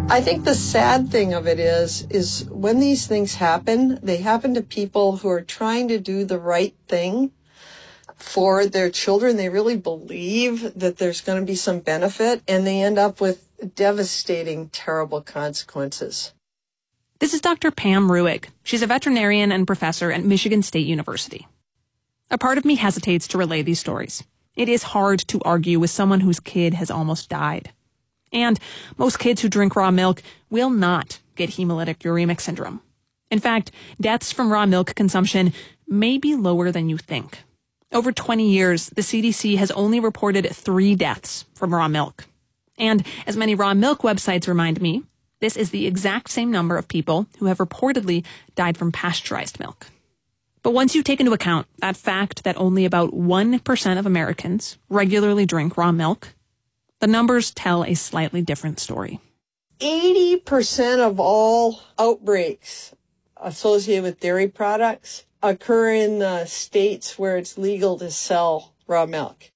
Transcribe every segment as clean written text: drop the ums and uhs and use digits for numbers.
I think the sad thing of it is when these things happen, they happen to people who are trying to do the right thing for their children. They really believe that there's going to be some benefit, and they end up with devastating, terrible consequences. This is Dr. Pam Ruig. She's a veterinarian and professor at Michigan State University. A part of me hesitates to relay these stories. It is hard to argue with someone whose kid has almost died. And most kids who drink raw milk will not get hemolytic uremic syndrome. In fact, deaths from raw milk consumption may be lower than you think. Over 20 years, the CDC has only reported 3 deaths from raw milk. And as many raw milk websites remind me, this is the exact same number of people who have reportedly died from pasteurized milk. But once you take into account that fact that only about 1% of Americans regularly drink raw milk, the numbers tell a slightly different story. 80% of all outbreaks associated with dairy products occur in the states where it's legal to sell raw milk.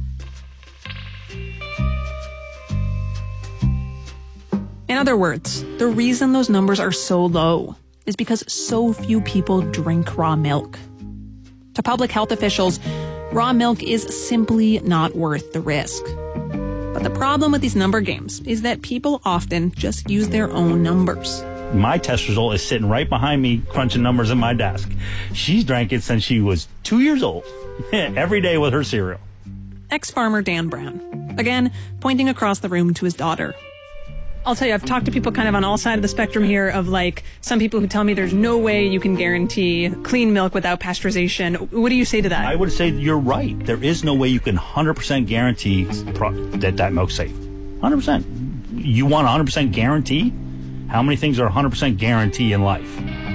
In other words, the reason those numbers are so low is because so few people drink raw milk. To public health officials, raw milk is simply not worth the risk. But the problem with these number games is that people often just use their own numbers. My test result is sitting right behind me, crunching numbers at my desk. She's drank it since she was 2 years old, every day with her cereal. Ex-farmer Dan Brown, again, pointing across the room to his daughter. I'll tell you, I've talked to people kind of on all sides of the spectrum here of like some people who tell me there's no way you can guarantee clean milk without pasteurization. What do you say to that? I would say you're right. There is no way you can 100% guarantee that milk's safe. 100%. You want 100% guarantee? How many things are 100% guarantee in life?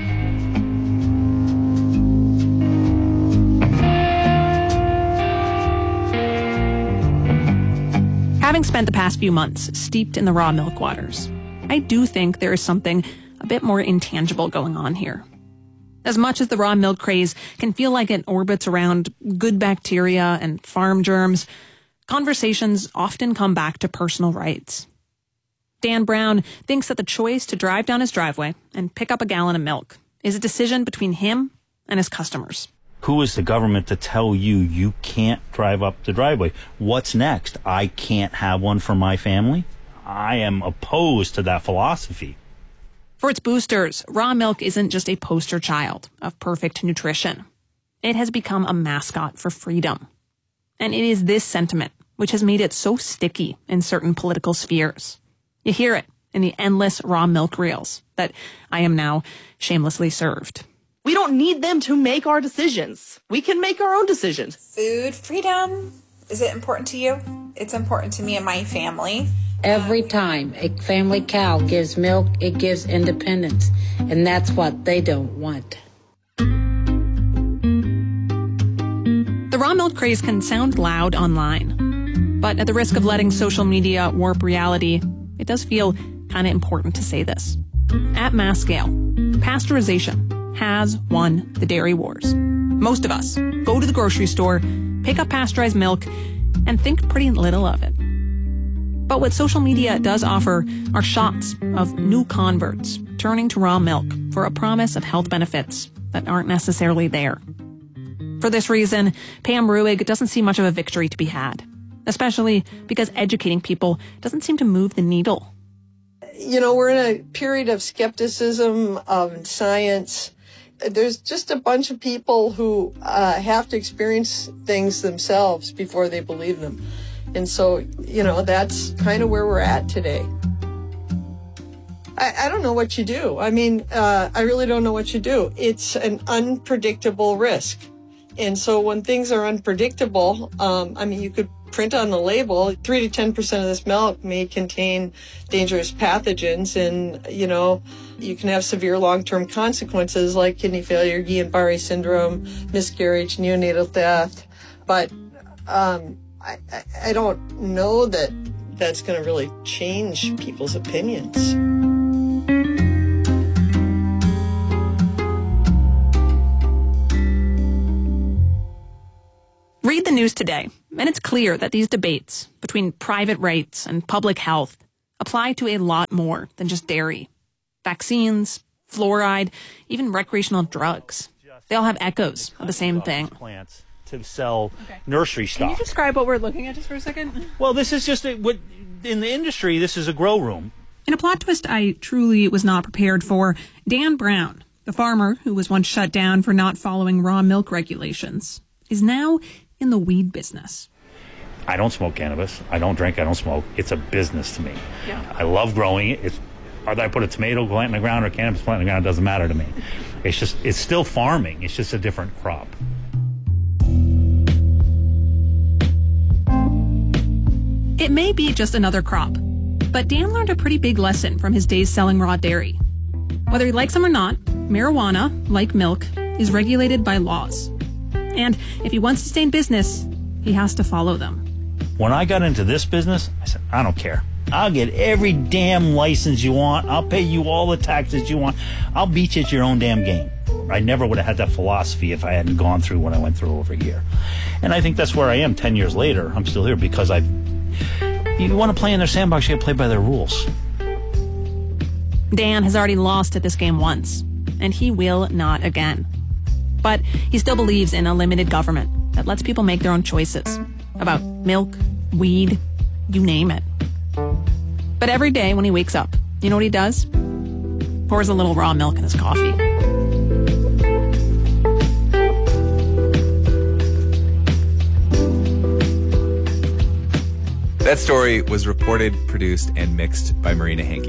Having spent the past few months steeped in the raw milk waters, I do think there is something a bit more intangible going on here. As much as the raw milk craze can feel like it orbits around good bacteria and farm germs, conversations often come back to personal rights. Dan Brown thinks that the choice to drive down his driveway and pick up a gallon of milk is a decision between him and his customers. Who is the government to tell you can't drive up the driveway? What's next? I can't have one for my family? I am opposed to that philosophy. For its boosters, raw milk isn't just a poster child of perfect nutrition. It has become a mascot for freedom. And it is this sentiment which has made it so sticky in certain political spheres. You hear it in the endless raw milk reels that I am now shamelessly served. We don't need them to make our decisions. We can make our own decisions. Food freedom. Is it important to you? It's important to me and my family. Every time a family cow gives milk, it gives independence. And that's what they don't want. The raw milk craze can sound loud online. But at the risk of letting social media warp reality, it does feel kind of important to say this. At mass scale, pasteurization has won the dairy wars. Most of us go to the grocery store, pick up pasteurized milk, and think pretty little of it. But what social media does offer are shots of new converts turning to raw milk for a promise of health benefits that aren't necessarily there. For this reason, Pam Ruig doesn't see much of a victory to be had, especially because educating people doesn't seem to move the needle. You know, we're in a period of skepticism of science. There's just a bunch of people who have to experience things themselves before they believe them. And so, you know, that's kind of where we're at today. I don't know what you do. I mean, I really don't know what you do. It's an unpredictable risk. And so when things are unpredictable, you could print on the label, 3 to 10% of this milk may contain dangerous pathogens, and, you know, you can have severe long-term consequences like kidney failure, Guillain-Barré syndrome, miscarriage, neonatal death. But I don't know that that's going to really change people's opinions. Read the news today, and it's clear that these debates between private rights and public health apply to a lot more than just dairy. Vaccines, fluoride, even recreational drugs. They all have echoes of the same thing. Plants to sell nursery stock. Can you describe what we're looking at just for a second? Well, this is just in the industry, this is a grow room. In a plot twist I truly was not prepared for, Dan Brown, the farmer who was once shut down for not following raw milk regulations, is now in the weed business. I don't smoke cannabis. I don't drink. I don't smoke. It's a business to me. Yeah. I love growing it. Whether I put a tomato plant in the ground or a cannabis plant in the ground, it doesn't matter to me. It's still farming. It's just a different crop. It may be just another crop, but Dan learned a pretty big lesson from his days selling raw dairy. Whether he likes them or not, marijuana, like milk, is regulated by laws. And if he wants to stay in business, he has to follow them. When I got into this business, I said, I don't care. I'll get every damn license you want. I'll pay you all the taxes you want. I'll beat you at your own damn game. I never would have had that philosophy if I hadn't gone through what I went through over here. And I think that's where I am 10 years later. I'm still here because you want to play in their sandbox, you got to play by their rules. Dan has already lost at this game once, and he will not again. But he still believes in a limited government that lets people make their own choices about milk, weed, you name it. But every day when he wakes up, you know what he does? Pours a little raw milk in his coffee. That story was reported, produced, and mixed by Marina Hankey.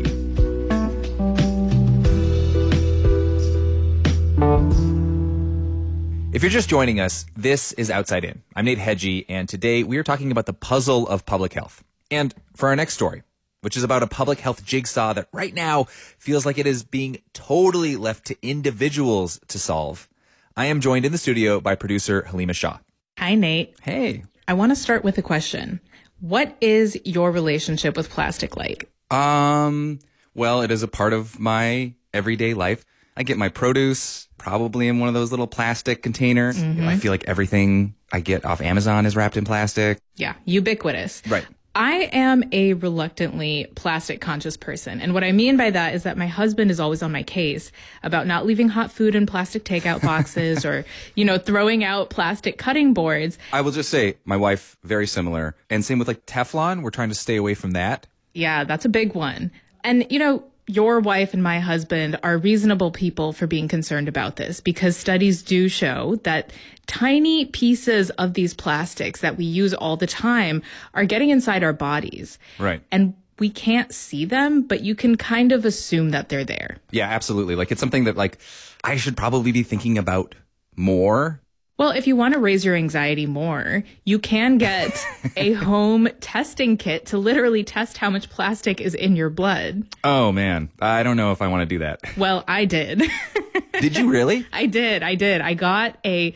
If you're just joining us, this is Outside In. I'm Nate Hedgie, and today we are talking about the puzzle of public health. And for our next story, which is about a public health jigsaw that right now feels like it is being totally left to individuals to solve, I am joined in the studio by producer Halima Shah. Hi, Nate. Hey. I want to start with a question. What is your relationship with plastic like? Well, it is a part of my everyday life. I get my produce probably in one of those little plastic containers. Mm-hmm. I feel like everything I get off Amazon is wrapped in plastic. Yeah, ubiquitous. Right. I am a reluctantly plastic conscious person. And what I mean by that is that my husband is always on my case about not leaving hot food in plastic takeout boxes or, throwing out plastic cutting boards. I will just say my wife, very similar. And same with like Teflon. We're trying to stay away from that. Yeah, that's a big one. And, your wife and my husband are reasonable people for being concerned about this because studies do show that tiny pieces of these plastics that we use all the time are getting inside our bodies. Right. And we can't see them, but you can kind of assume that they're there. Yeah, absolutely. Like it's something that I should probably be thinking about more. Well, if you want to raise your anxiety more, you can get a home testing kit to literally test how much plastic is in your blood. Oh, man. I don't know if I want to do that. Well, I did. Did you really? I did. I got a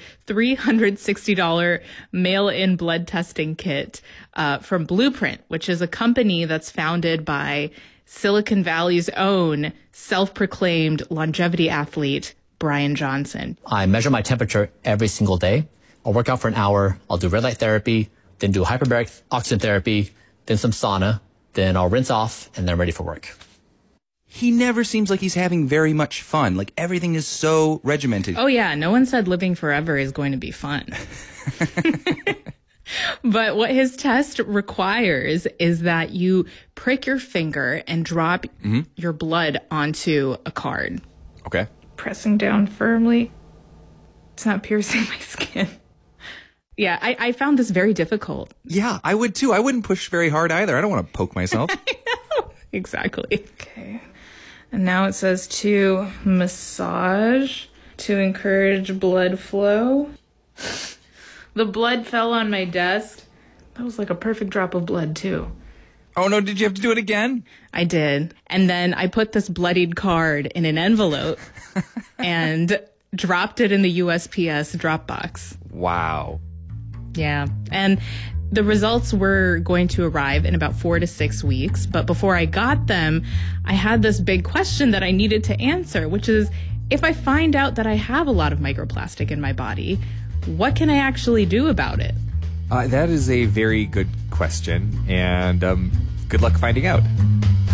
$360 mail-in blood testing kit from Blueprint, which is a company that's founded by Silicon Valley's own self-proclaimed longevity athlete, Brian Johnson. I measure my temperature every single day. I'll work out for an hour. I'll do red light therapy, then do hyperbaric oxygen therapy, then some sauna. Then I'll rinse off, and then I'm ready for work. He never seems like he's having very much fun. Like everything is so regimented. Oh yeah, no one said living forever is going to be fun. But what his test requires is that you prick your finger and drop your blood onto a card. Okay. Pressing down firmly. It's not piercing my skin. Yeah, I found this very difficult. Yeah, I would too. I wouldn't push very hard either. I don't want to poke myself. I know. Exactly. Okay. And now it says to massage to encourage blood flow. The blood fell on my desk. That was like a perfect drop of blood too. Oh no, did you have to do it again? I did. And then I put this bloodied card in an envelope and dropped it in the USPS drop box. Wow. Yeah. And the results were going to arrive in about 4 to 6 weeks. But before I got them, I had this big question that I needed to answer, which is if I find out that I have a lot of microplastic in my body, what can I actually do about it? That is a very good question, and good luck finding out.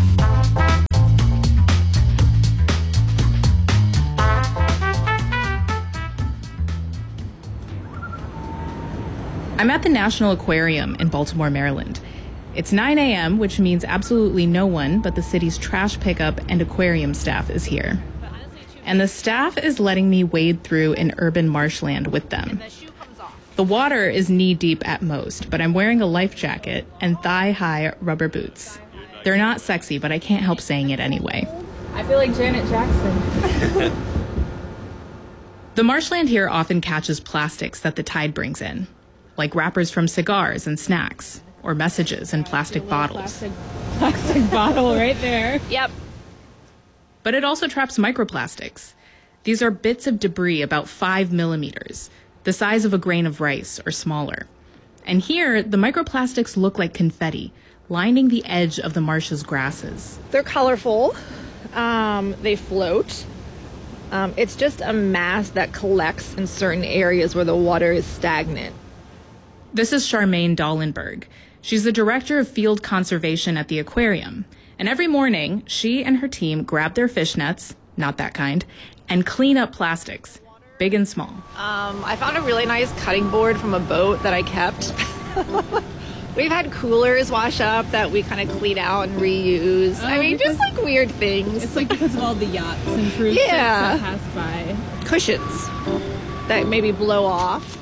I'm at the National Aquarium in Baltimore, Maryland. It's 9 a.m., which means absolutely no one but the city's trash pickup and aquarium staff is here. And the staff is letting me wade through an urban marshland with them. The water is knee-deep at most, but I'm wearing a life jacket and thigh-high rubber boots. They're not sexy, but I can't help saying it anyway. I feel like Janet Jackson. The marshland here often catches plastics that the tide brings in, like wrappers from cigars and snacks, or messages in plastic bottles. Plastic bottle right there. Yep. But it also traps microplastics. These are bits of debris about 5 millimeters, the size of a grain of rice or smaller. And here, the microplastics look like confetti, lining the edge of the marsh's grasses. They're colorful. They float. It's just a mass that collects in certain areas where the water is stagnant. This is Charmaine Dallenberg. She's the director of field conservation at the aquarium. And every morning, she and her team grab their fish nets, not that kind, and clean up plastics, big and small. I found a really nice cutting board from a boat that I kept. We've had coolers wash up that we kind of clean out and reuse. I mean, just like weird things. It's like because of all the yachts and cruise ships that pass by. Cushions that maybe blow off.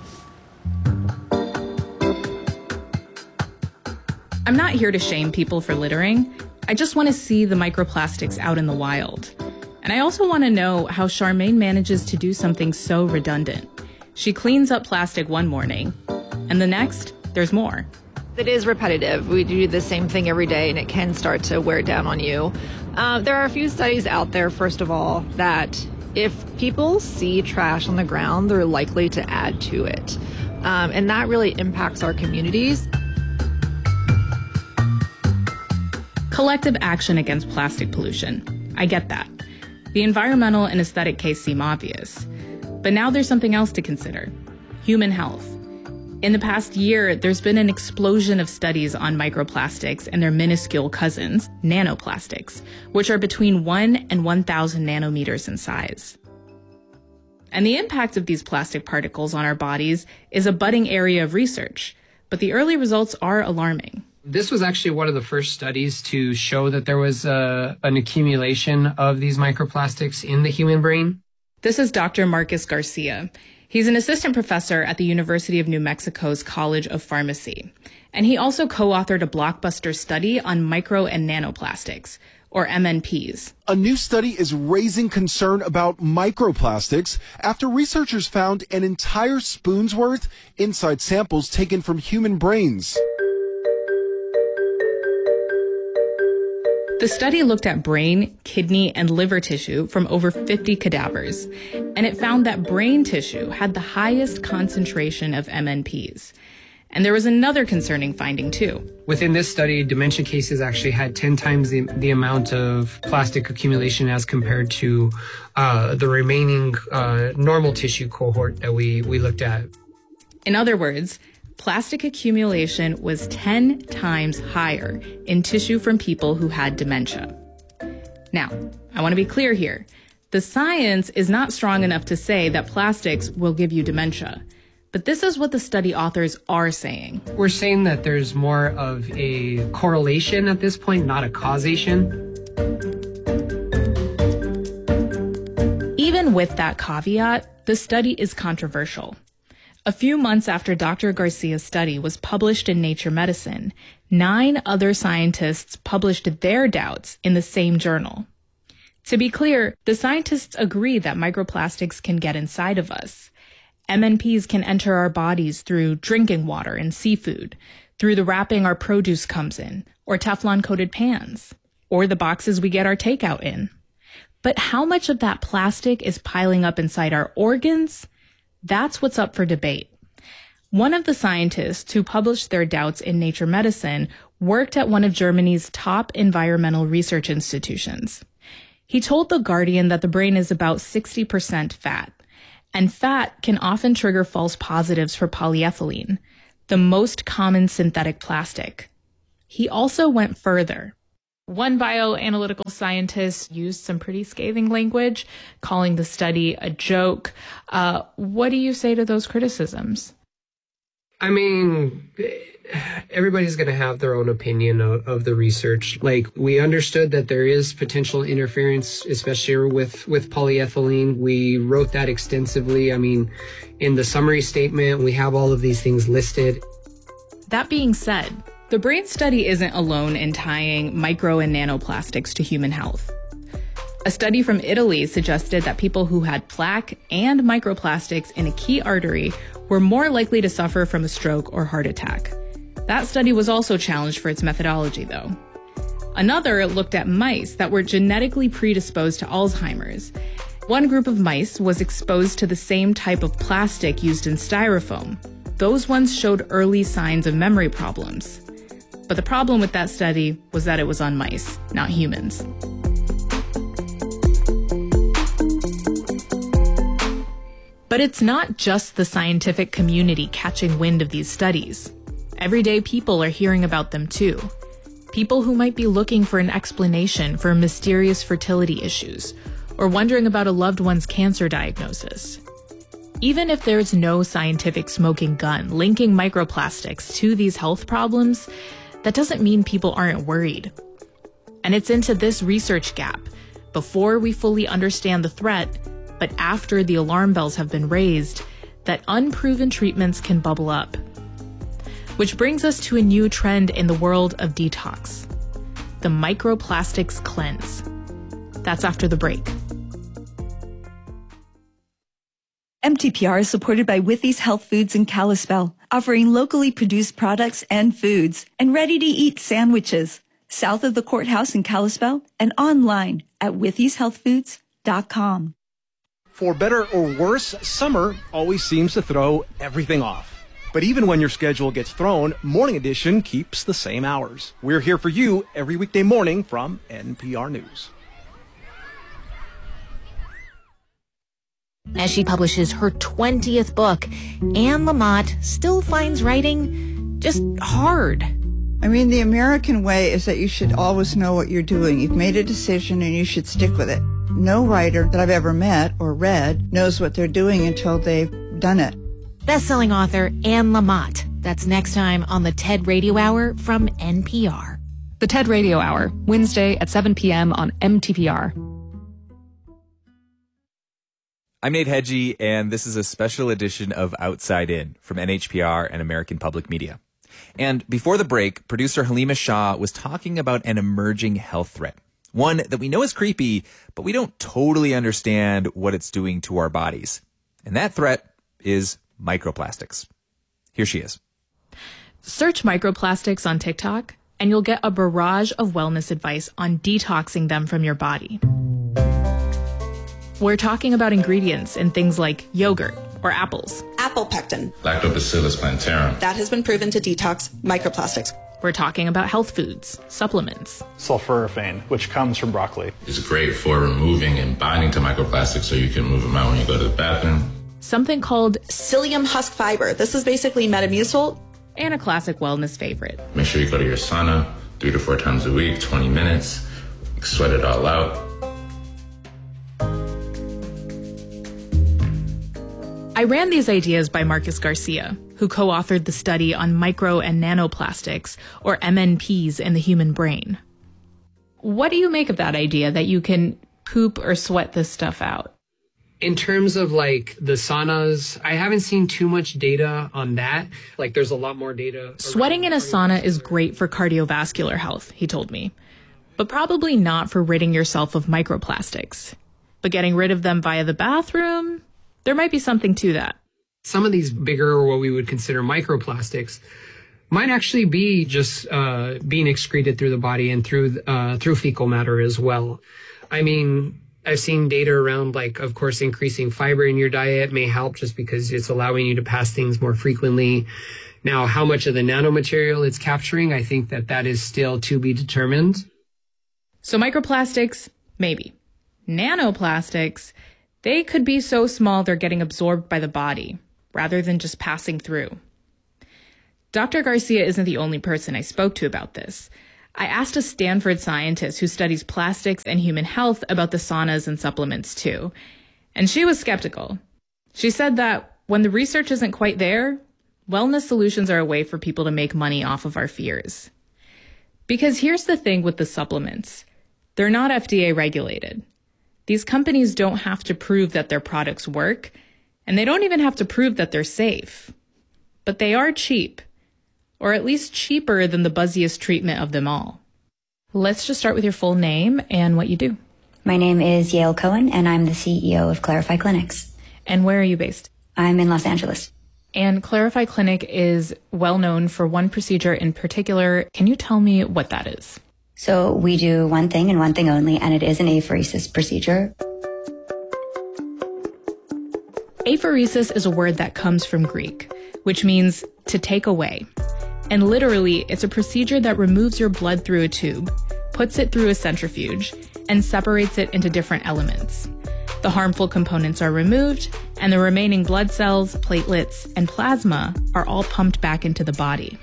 I'm not here to shame people for littering. I just want to see the microplastics out in the wild. And I also want to know how Charmaine manages to do something so redundant. She cleans up plastic one morning, and the next, there's more. It is repetitive. We do the same thing every day, and it can start to wear down on you. There are a few studies out there, first of all, that if people see trash on the ground, they're likely to add to it. And that really impacts our communities. Collective action against plastic pollution. I get that. The environmental and aesthetic case seem obvious. But now there's something else to consider. Human health. In the past year, there's been an explosion of studies on microplastics and their minuscule cousins, nanoplastics, which are between 1 and 1,000 nanometers in size. And the impact of these plastic particles on our bodies is a budding area of research, but the early results are alarming. This was actually one of the first studies to show that there was an accumulation of these microplastics in the human brain. This is Dr. Marcus Garcia. He's an assistant professor at the University of New Mexico's College of Pharmacy. And he also co-authored a blockbuster study on micro and nanoplastics, or MNPs. A new study is raising concern about microplastics after researchers found an entire spoon's worth inside samples taken from human brains. The study looked at brain, kidney, and liver tissue from over 50 cadavers, and it found that brain tissue had the highest concentration of MNPs. And there was another concerning finding, too. Within this study, dementia cases actually had 10 times the amount of plastic accumulation as compared to the remaining normal tissue cohort that we looked at. In other words, plastic accumulation was 10 times higher in tissue from people who had dementia. Now, I want to be clear here. The science is not strong enough to say that plastics will give you dementia. But this is what the study authors are saying. We're saying that there's more of a correlation at this point, not a causation. Even with that caveat, the study is controversial. A few months after Dr. Garcia's study was published in Nature Medicine, 9 other scientists published their doubts in the same journal. To be clear, the scientists agree that microplastics can get inside of us. MNPs can enter our bodies through drinking water and seafood, through the wrapping our produce comes in, or Teflon-coated pans, or the boxes we get our takeout in. But how much of that plastic is piling up inside our organs? That's what's up for debate. One of the scientists who published their doubts in Nature Medicine worked at one of Germany's top environmental research institutions. He told The Guardian that the brain is about 60% fat, and fat can often trigger false positives for polyethylene, the most common synthetic plastic. He also went further. One bioanalytical scientist used some pretty scathing language, calling the study a joke. What do you say to those criticisms? I mean, everybody's going to have their own opinion of the research. Like, we understood that there is potential interference, especially with polyethylene. We wrote that extensively. I mean, in the summary statement, we have all of these things listed. That being said, the BRAIN study isn't alone in tying micro and nanoplastics to human health. A study from Italy suggested that people who had plaque and microplastics in a key artery were more likely to suffer from a stroke or heart attack. That study was also challenged for its methodology, though. Another looked at mice that were genetically predisposed to Alzheimer's. One group of mice was exposed to the same type of plastic used in styrofoam. Those ones showed early signs of memory problems. But the problem with that study was that it was on mice, not humans. But it's not just the scientific community catching wind of these studies. Everyday people are hearing about them too. People who might be looking for an explanation for mysterious fertility issues, or wondering about a loved one's cancer diagnosis. Even if there's no scientific smoking gun linking microplastics to these health problems, that doesn't mean people aren't worried. And it's into this research gap, before we fully understand the threat, but after the alarm bells have been raised, that unproven treatments can bubble up. Which brings us to a new trend in the world of detox: the microplastics cleanse. That's after the break. MTPR is supported by Withys Health Foods in Kalispell, offering locally produced products and foods and ready-to-eat sandwiches, south of the courthouse in Kalispell and online at withyshealthfoods.com. For better or worse, summer always seems to throw everything off. But even when your schedule gets thrown, Morning Edition keeps the same hours. We're here for you every weekday morning from NPR News. As she publishes her 20th book, Anne Lamott still finds writing just hard. I mean, the American way is that you should always know what you're doing. You've made a decision and you should stick with it. No writer that I've ever met or read knows what they're doing until they've done it. Best-selling author Anne Lamott. That's next time on the TED Radio Hour from NPR. The TED Radio Hour, Wednesday at 7 p.m. on MTPR. I'm Nate Hedgie, and this is a special edition of Outside In from NHPR and American Public Media. And before the break, producer Halima Shah was talking about an emerging health threat. One that we know is creepy, but we don't totally understand what it's doing to our bodies. And that threat is microplastics. Here she is. Search microplastics on TikTok, and you'll get a barrage of wellness advice on detoxing them from your body. We're talking about ingredients in things like yogurt or apples. Apple pectin. Lactobacillus plantarum. That has been proven to detox microplastics. We're talking about health foods, supplements. Sulforaphane, which comes from broccoli. It's great for removing and binding to microplastics so you can move them out when you go to the bathroom. Something called psyllium husk fiber. This is basically Metamucil. And a classic wellness favorite. Make sure you go to your sauna 3 to 4 times a week, 20 minutes. Sweat it all out. I ran these ideas by Marcus Garcia, who co-authored the study on micro and nanoplastics, or MNPs, in the human brain. What do you make of that idea that you can poop or sweat this stuff out? In terms of like the saunas, I haven't seen too much data on that. Like there's a lot more data. Sweating in a sauna is great for cardiovascular health, he told me, but probably not for ridding yourself of microplastics. But getting rid of them via the bathroom, there might be something to that. Some of these bigger, or what we would consider microplastics, might actually be just being excreted through the body and through fecal matter as well. I mean, I've seen data around, like, of course, increasing fiber in your diet may help just because it's allowing you to pass things more frequently. Now, how much of the nanomaterial it's capturing, I think that is still to be determined. So microplastics, maybe. Nanoplastics, they could be so small they're getting absorbed by the body, rather than just passing through. Dr. Garcia isn't the only person I spoke to about this. I asked a Stanford scientist who studies plastics and human health about the saunas and supplements too, and she was skeptical. She said that when the research isn't quite there, Wellness solutions are a way for people to make money off of our fears. Because here's the thing with the supplements. They're not FDA regulated. These companies don't have to prove that their products work, and they don't even have to prove that they're safe. But they are cheap, or at least cheaper than the buzziest treatment of them all. Let's just start with your full name and what you do. My name is Yael Cohen, and I'm the CEO of Clarify Clinics. And where are you based? I'm in Los Angeles. And Clarify Clinic is well known for one procedure in particular. Can you tell me what that is? So we do one thing and one thing only, and it is an apheresis procedure. Apheresis is a word that comes from Greek, which means to take away. And literally, it's a procedure that removes your blood through a tube, puts it through a centrifuge, and separates it into different elements. The harmful components are removed, and the remaining blood cells, platelets, and plasma are all pumped back into the body.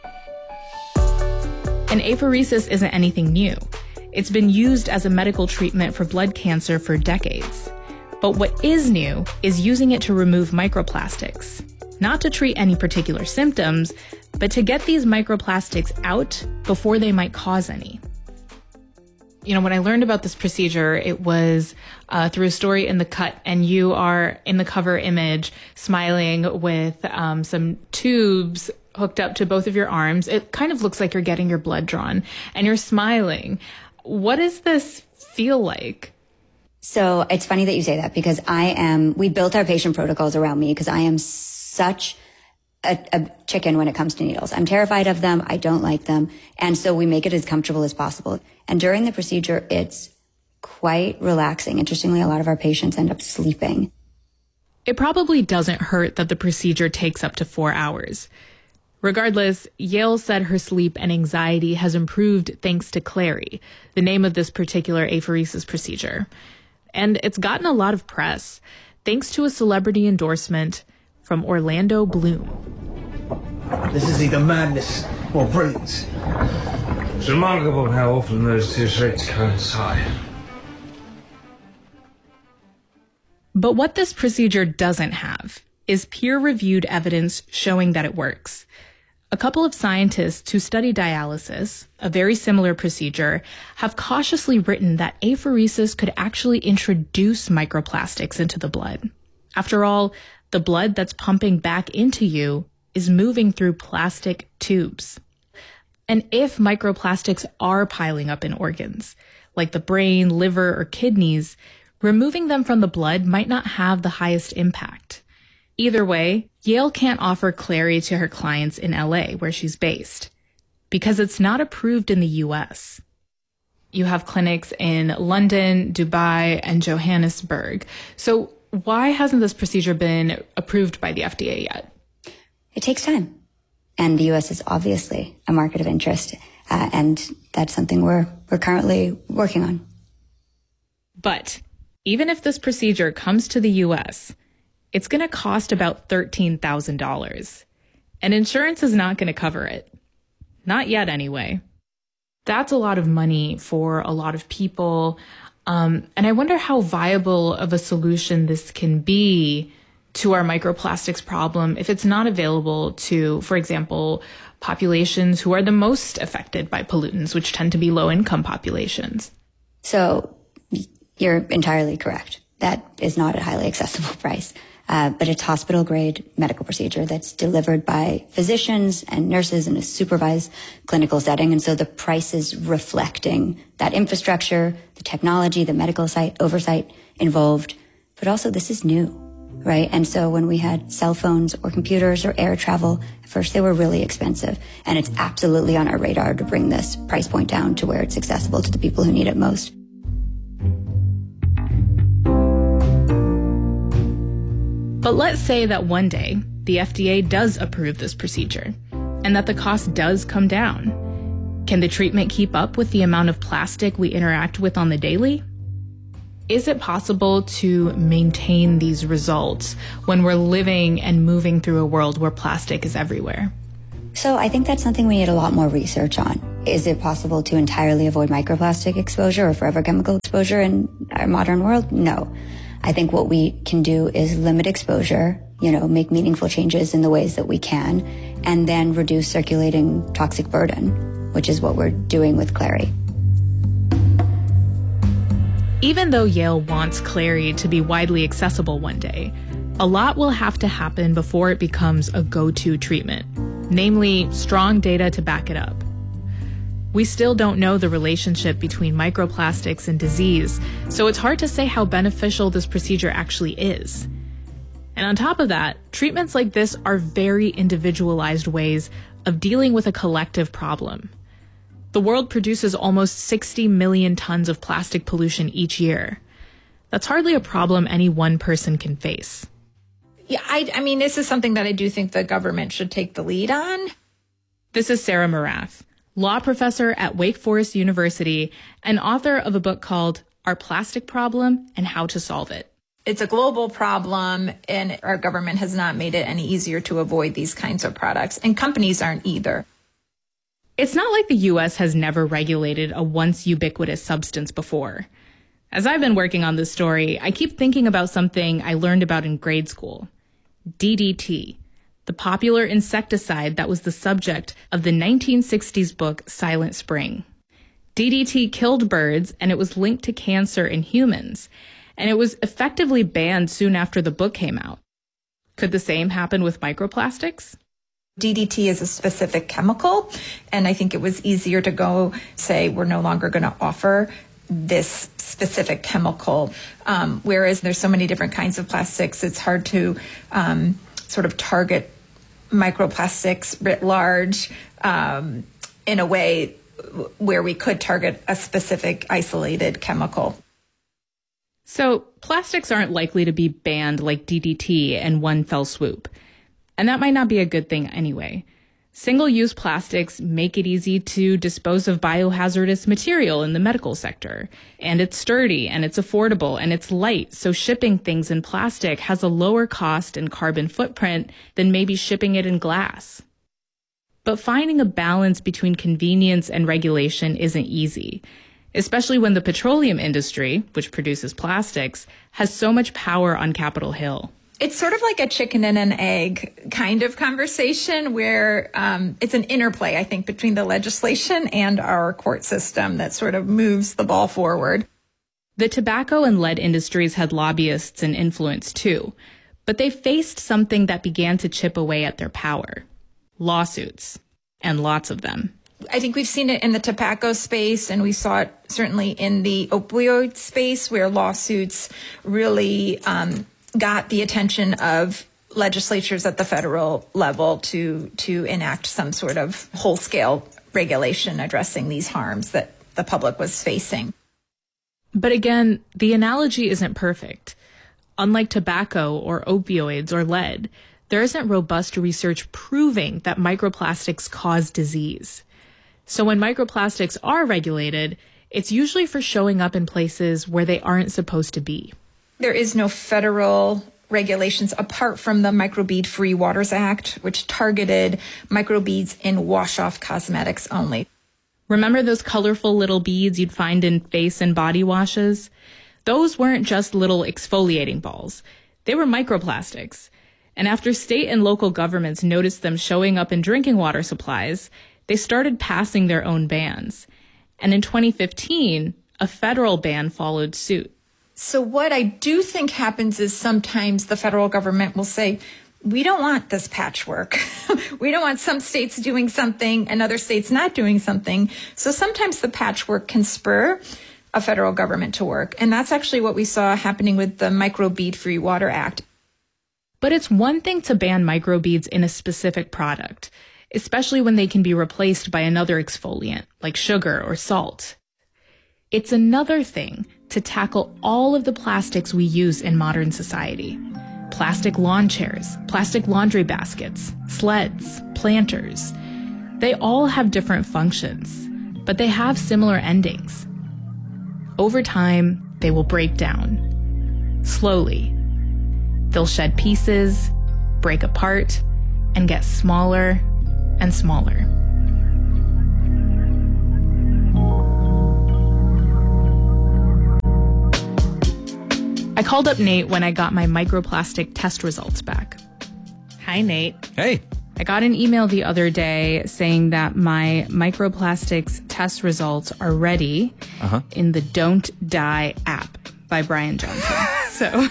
And apheresis isn't anything new. It's been used as a medical treatment for blood cancer for decades. But what is new is using it to remove microplastics. Not to treat any particular symptoms, but to get these microplastics out before they might cause any. You know, when I learned about this procedure, it was through a story in The Cut, and you are in the cover image smiling with some tubes hooked up to both of your arms. It kind of looks like you're getting your blood drawn, and you're smiling. What does this feel like? So it's funny that you say that, because we built our patient protocols around me because I am such a chicken when it comes to needles. I'm terrified of them. I don't like them. And so we make it as comfortable as possible. And during the procedure, it's quite relaxing. Interestingly, a lot of our patients end up sleeping. It probably doesn't hurt that the procedure takes up to 4 hours. Regardless, Yael said her sleep and anxiety has improved thanks to Clary, the name of this particular apheresis procedure. And it's gotten a lot of press, thanks to a celebrity endorsement from Orlando Bloom. This is either madness or brilliance. It's remarkable how often those two traits coincide. But what this procedure doesn't have is peer-reviewed evidence showing that it works. A couple of scientists who study dialysis, a very similar procedure, have cautiously written that apheresis could actually introduce microplastics into the blood. After all, the blood that's pumping back into you is moving through plastic tubes. And if microplastics are piling up in organs, like the brain, liver, or kidneys, removing them from the blood might not have the highest impact. Either way, Yael can't offer Clary to her clients in LA, where she's based, because it's not approved in the US. You have clinics in London, Dubai, and Johannesburg. So why hasn't this procedure been approved by the FDA yet? It takes time. And the US is obviously a market of interest. And that's something we're currently working on. But even if this procedure comes to the US, it's going to cost about $13,000. And insurance is not going to cover it. Not yet, anyway. That's a lot of money for a lot of people. And I wonder how viable of a solution this can be to our microplastics problem if it's not available to, for example, populations who are the most affected by pollutants, which tend to be low-income populations. So you're entirely correct. That is not a highly accessible price. But it's hospital-grade medical procedure that's delivered by physicians and nurses in a supervised clinical setting. And so the price is reflecting that infrastructure, the technology, the medical oversight involved. But also this is new, right? And so when we had cell phones or computers or air travel, at first they were really expensive. And it's absolutely on our radar to bring this price point down to where it's accessible to the people who need it most. But let's say that one day the FDA does approve this procedure and that the cost does come down. Can the treatment keep up with the amount of plastic we interact with on the daily? Is it possible to maintain these results when we're living and moving through a world where plastic is everywhere? So I think that's something we need a lot more research on. Is it possible to entirely avoid microplastic exposure or forever chemical exposure in our modern world? No. I think what we can do is limit exposure make meaningful changes in the ways that we can, and then reduce circulating toxic burden, which is what we're doing with Clary. Even though Yale wants Clary to be widely accessible one day, a lot will have to happen before it becomes a go-to treatment, namely strong data to back it up. We still don't know the relationship between microplastics and disease, so it's hard to say how beneficial this procedure actually is. And on top of that, treatments like this are very individualized ways of dealing with a collective problem. The world produces almost 60 million tons of plastic pollution each year. That's hardly a problem any one person can face. Yeah, I mean, this is something that I do think the government should take the lead on. This is Sarah Morath, law professor at Wake Forest University and author of a book called Our Plastic Problem and How to Solve It. It's a global problem, and our government has not made it any easier to avoid these kinds of products, and companies aren't either. It's not like the U.S. has never regulated a once ubiquitous substance before. As I've been working on this story, I keep thinking about something I learned about in grade school. DDT, the popular insecticide that was the subject of the 1960s book Silent Spring. DDT killed birds, and it was linked to cancer in humans, and it was effectively banned soon after the book came out. Could the same happen with microplastics? DDT is a specific chemical, and I think it was easier to go say we're no longer going to offer this specific chemical. Whereas there's so many different kinds of plastics, it's hard to sort of target microplastics writ large in a way where we could target a specific isolated chemical. So plastics aren't likely to be banned like DDT in one fell swoop. And that might not be a good thing anyway. Single-use plastics make it easy to dispose of biohazardous material in the medical sector. And it's sturdy, and it's affordable, and it's light, so shipping things in plastic has a lower cost and carbon footprint than maybe shipping it in glass. But finding a balance between convenience and regulation isn't easy, especially when the petroleum industry, which produces plastics, has so much power on Capitol Hill. It's sort of like a chicken and an egg kind of conversation where it's an interplay, I think, between the legislation and our court system that sort of moves the ball forward. The tobacco and lead industries had lobbyists and influence too, but they faced something that began to chip away at their power. Lawsuits, and lots of them. I think we've seen it in the tobacco space, and we saw it certainly in the opioid space where lawsuits really got the attention of legislatures at the federal level to enact some sort of whole-scale regulation addressing these harms that the public was facing. But again, the analogy isn't perfect. Unlike tobacco or opioids or lead, there isn't robust research proving that microplastics cause disease. So when microplastics are regulated, it's usually for showing up in places where they aren't supposed to be. There is no federal regulations apart from the Microbead Free Waters Act, which targeted microbeads in wash-off cosmetics only. Remember those colorful little beads you'd find in face and body washes? Those weren't just little exfoliating balls. They were microplastics. And after state and local governments noticed them showing up in drinking water supplies, they started passing their own bans. And in 2015, a federal ban followed suit. So what I do think happens is sometimes the federal government will say, we don't want this patchwork. We don't want some states doing something and other states not doing something. So sometimes the patchwork can spur a federal government to work. And that's actually what we saw happening with the Microbead Free Water Act. But it's one thing to ban microbeads in a specific product, especially when they can be replaced by another exfoliant, like sugar or salt. It's another thing to tackle all of the plastics we use in modern society. Plastic lawn chairs, plastic laundry baskets, sleds, planters. They all have different functions, but they have similar endings. Over time, they will break down. Slowly. They'll shed pieces, break apart, and get smaller and smaller. I called up Nate when I got my microplastic test results back. Hi, Nate. Hey. I got an email the other day saying that my microplastics test results are ready in the Don't Die app by Brian Johnson.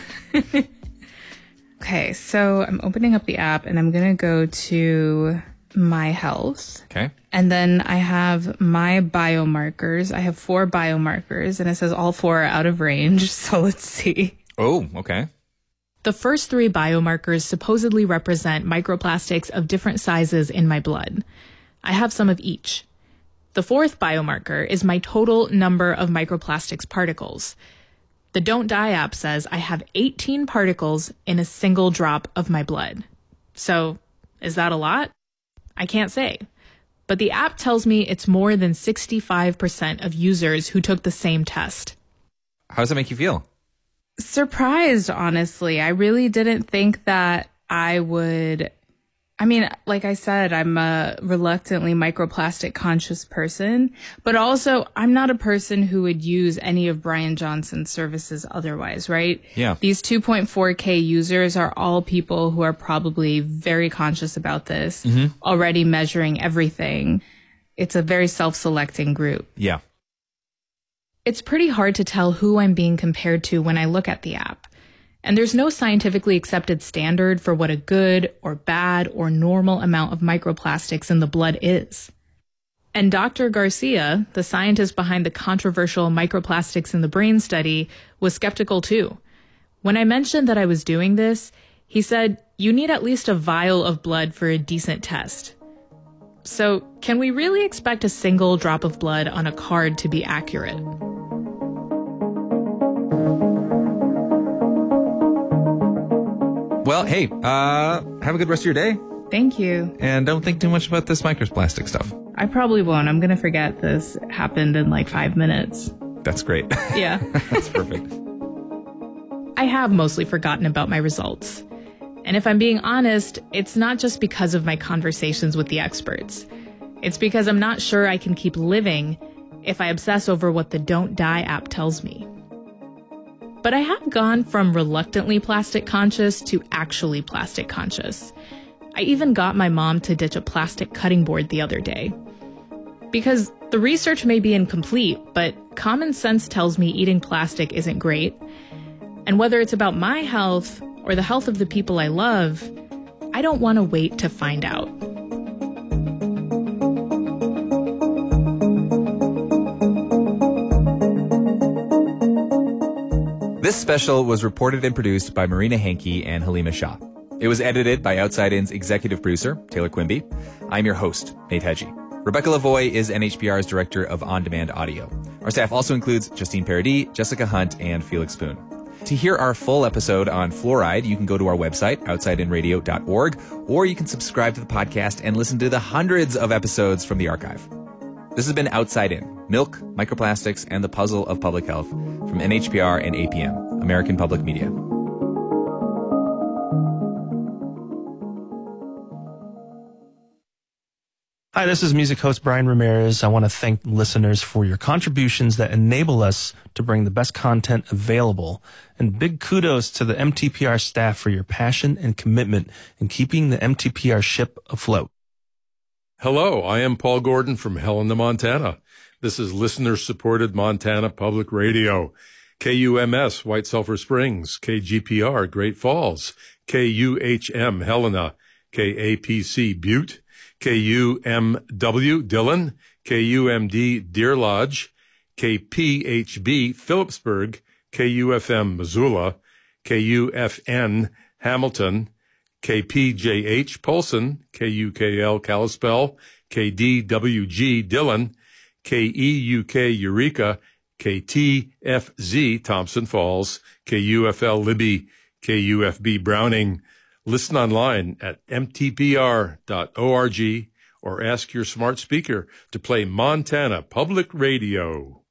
Okay, so I'm opening up the app and I'm going to go to My Health. Okay. And then I have my biomarkers. I have 4 biomarkers, and it says all 4 are out of range. So let's see. Oh, okay. The first 3 biomarkers supposedly represent microplastics of different sizes in my blood. I have some of each. The 4th biomarker is my total number of microplastics particles. The Don't Die app says I have 18 particles in a single drop of my blood. So, is that a lot? I can't say. But the app tells me it's more than 65% of users who took the same test. How does that make you feel? Surprised, honestly. I really didn't think that I would. I mean, like I said, I'm a reluctantly microplastic conscious person, but also I'm not a person who would use any of Brian Johnson's services otherwise, right? Yeah. These 2.4K users are all people who are probably very conscious about this, already measuring everything. It's a very self-selecting group. Yeah. It's pretty hard to tell who I'm being compared to when I look at the app. And there's no scientifically accepted standard for what a good or bad or normal amount of microplastics in the blood is. And Dr. Garcia, the scientist behind the controversial microplastics in the brain study, was skeptical too. When I mentioned that I was doing this, he said, you need at least a vial of blood for a decent test. So, can we really expect a single drop of blood on a card to be accurate? Well, hey, have a good rest of your day. Thank you. And don't think too much about this microplastic stuff. I probably won't. I'm going to forget this happened in like 5 minutes. That's great. Yeah. That's perfect. I have mostly forgotten about my results. And if I'm being honest, it's not just because of my conversations with the experts. It's because I'm not sure I can keep living if I obsess over what the Don't Die app tells me. But I have gone from reluctantly plastic conscious to actually plastic conscious. I even got my mom to ditch a plastic cutting board the other day. Because the research may be incomplete, but common sense tells me eating plastic isn't great. And whether it's about my health or the health of the people I love, I don't want to wait to find out. This special was reported and produced by Marina Hankey and Halima Shah. It was edited by Outside In's executive producer, Taylor Quimby. I'm your host, Nate Hedgie. Rebecca Lavoie is NHPR's director of on-demand audio. Our staff also includes Justine Paradis, Jessica Hunt, and Felix Boone. To hear our full episode on fluoride, you can go to our website, outsideinradio.org, or you can subscribe to the podcast and listen to the hundreds of episodes from the archive. This has been Outside In, Milk, Microplastics, and the Puzzle of Public Health from NHPR and APM, American Public Media. Hi, this is music host Brian Ramirez. I want to thank listeners for your contributions that enable us to bring the best content available. And big kudos to the MTPR staff for your passion and commitment in keeping the MTPR ship afloat. Hello, I am Paul Gordon from Helena, Montana. This is listener-supported Montana Public Radio. KUMS, White Sulphur Springs, KGPR, Great Falls, KUHM, Helena, KAPC, Butte, KUMW, Dillon, KUMD, Deer Lodge, KPHB, Phillipsburg, KUFM, Missoula, KUFN, Hamilton, KPJH, Polson, KUKL, Kalispell, KDWG, Dillon, KEUK, Eureka, KTFZ, Thompson Falls, KUFL, Libby, KUFB, Browning. Listen online at mtpr.org or ask your smart speaker to play Montana Public Radio.